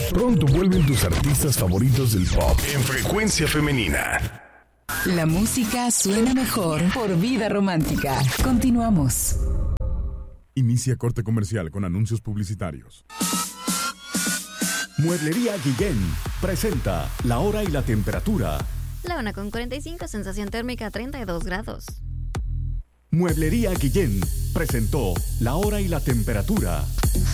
Pronto vuelven tus artistas favoritos del pop en Frecuencia Femenina. La música suena mejor por Vida Romántica. Continuamos. Inicia corte comercial con anuncios publicitarios. Mueblería Guillén presenta la hora y la temperatura. La 1:45, sensación térmica 32 grados. Mueblería Guillén presentó la hora y la temperatura.